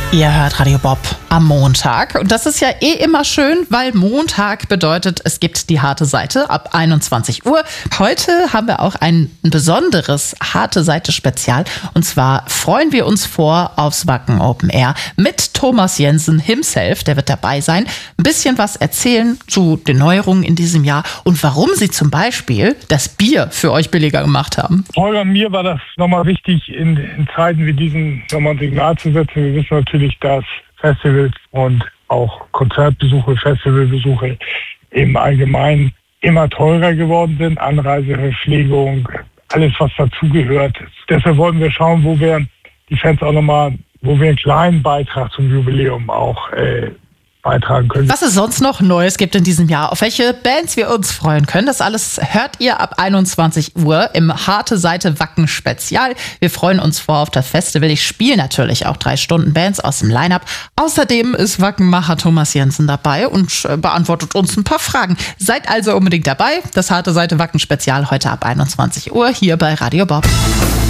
Ihr hört Radio Bob am Montag. Und das ist ja immer schön, weil Montag bedeutet, es gibt die harte Seite ab 21 Uhr. Heute haben wir auch ein besonderes harte Seite Spezial. Und zwar freuen wir uns aufs Wacken Open Air mit Thomas Jensen himself. Der wird dabei sein. Ein bisschen was erzählen zu den Neuerungen in diesem Jahr und warum sie zum Beispiel das Bier für euch billiger gemacht haben. Holger und mir war das nochmal wichtig, in Zeiten wie diesen nochmal ein Signal zu setzen. Wir wissen natürlich, dass Festivals und auch Konzertbesuche, Festivalbesuche im Allgemeinen immer teurer geworden sind. Anreise, Verpflegung, alles was dazugehört. Deshalb wollen wir schauen, wo wir die Fans auch nochmal, wo wir einen kleinen Beitrag zum Jubiläum auch beitragen können. Was es sonst noch Neues gibt in diesem Jahr, auf welche Bands wir uns freuen können, das alles hört ihr ab 21 Uhr im Harte Seite Wacken Spezial. Wir freuen uns auf das Festival. Ich spiele natürlich auch 3 Stunden Bands aus dem Line-Up. Außerdem ist Wackenmacher Thomas Jensen dabei und beantwortet uns ein paar Fragen. Seid also unbedingt dabei. Das Harte Seite Wacken Spezial heute ab 21 Uhr hier bei Radio Bob.